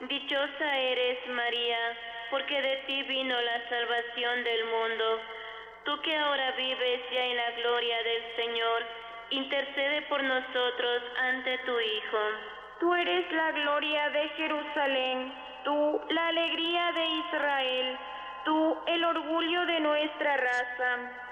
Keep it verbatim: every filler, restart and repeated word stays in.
Dichosa eres, María, porque de ti vino la salvación del mundo. Tú que ahora vives ya en la gloria del Señor, intercede por nosotros ante tu Hijo. Tú eres la gloria de Jerusalén, tú la alegría de Israel, tú el orgullo de nuestra raza.